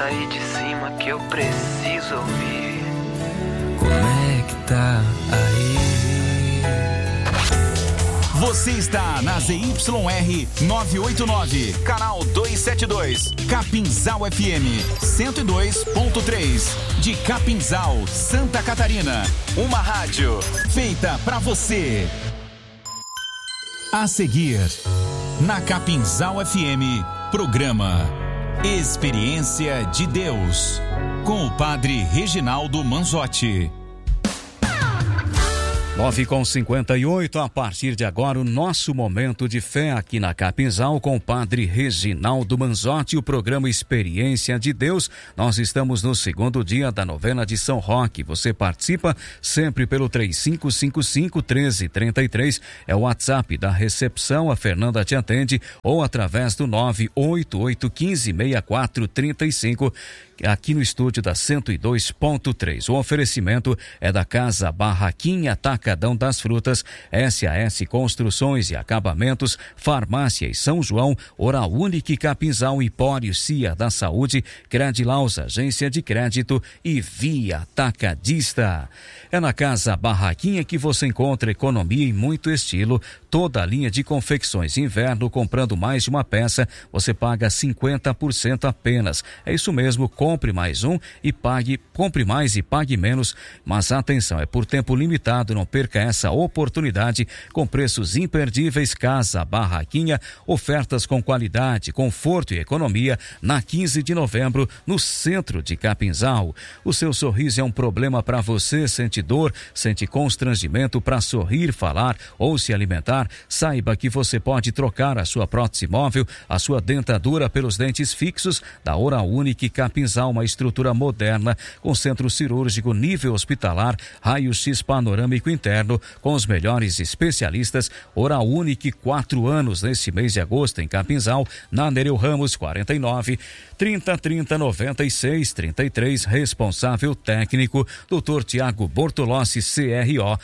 Canta aí de cima que eu preciso ouvir. Como é que tá aí? Você está na ZYR 989, canal 272, Capinzal FM 102.3, de Capinzal, Santa Catarina. Uma rádio feita pra você. A seguir, na Capinzal FM, programa Experiência de Deus, com o padre Reginaldo Manzotti. 9h58, a partir de agora, o nosso momento de fé aqui na Capinzal com o padre Reginaldo Manzotti, o programa Experiência de Deus. Nós estamos no segundo dia da novena de São Roque. Você participa sempre pelo 3555-1333, é o WhatsApp da recepção, a Fernanda te atende, ou através do 988156435, aqui no estúdio da 102.3. O oferecimento é da Casa Barraquinha Atacadão das Frutas, SAS Construções e Acabamentos, Farmácias São João, Oral Unique Capinzal, Empório Cia da Saúde, Credilaus, Agência de Crédito e Via Atacadista. É na Casa Barraquinha que você encontra economia e muito estilo. Toda a linha de confecções inverno, comprando mais de uma peça, você paga 50% apenas. É isso mesmo, compre mais um e compre mais e pague menos. Mas atenção, é por tempo limitado, não perca essa oportunidade com preços imperdíveis. Casa Barraquinha, ofertas com qualidade, conforto e economia, na 15 de novembro, no centro de Capinzal. O seu sorriso é um problema para você, sente dor, sente constrangimento para sorrir, falar ou se alimentar? Saiba que você pode trocar a sua prótese móvel, a sua dentadura pelos dentes fixos da Oral Unique Capinzal, uma estrutura moderna com centro cirúrgico nível hospitalar, raio-x panorâmico interno com os melhores especialistas. Oral Unique, 4 anos nesse mês de agosto em Capinzal, na Nereu Ramos 49, 3030 96 33, responsável técnico Dr. Tiago Bortolossi, CRO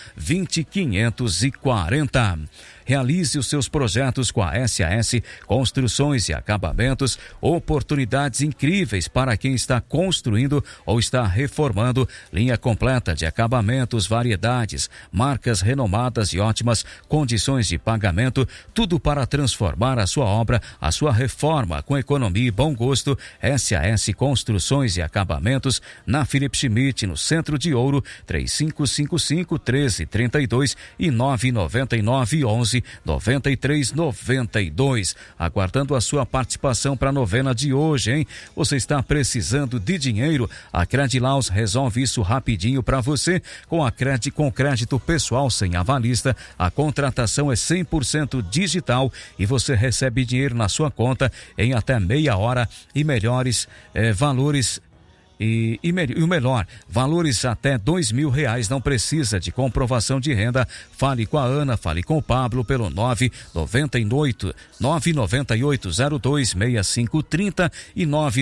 20540. Realize os seus projetos com a SAS Construções e Acabamentos, oportunidades incríveis para quem está construindo ou está reformando, linha completa de acabamentos, variedades, marcas renomadas e ótimas condições de pagamento, tudo para transformar a sua obra, a sua reforma com economia e bom gosto. SAS Construções e Acabamentos, na Felipe Schmidt, no Centro de Ouro, 3555-1332 e 999-11-9392. Aguardando a sua participação para a novena de hoje, hein? Você está precisando de dinheiro? A Credilaus resolve isso rapidinho para você. Com crédito pessoal sem avalista, a contratação é 100% digital e você recebe dinheiro na sua conta em até meia hora e melhores valores. E o melhor, valores até R$2.000, não precisa de comprovação de renda. Fale com a Ana, fale com o Pablo pelo 998-026530 e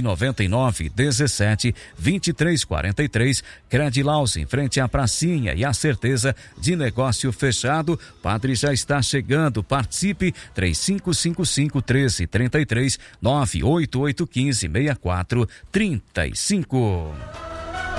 999-17-2343. Credilaus, em frente à pracinha, e a certeza de negócio fechado. Padre já está chegando, participe, 3555-1333, 98815-6435.